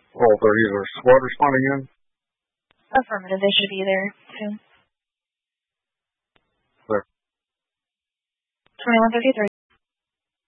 12:30. Is our squad responding in? Affirmative. They should be there soon. There. 2133.